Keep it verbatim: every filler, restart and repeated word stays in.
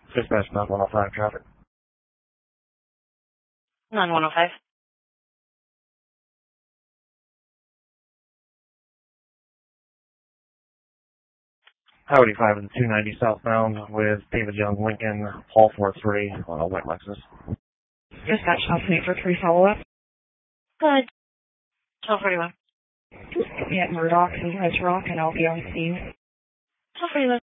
Dispatch nine one oh five traffic. nine one oh five. Highway five and two ninety southbound with David Young Lincoln, Paul four three on a white Lexus. Dispatch House for three follow-up. Good. twelve forty-one. Yeah, Murdoch and Res Rock, and I'll be on scene. twelve forty-one.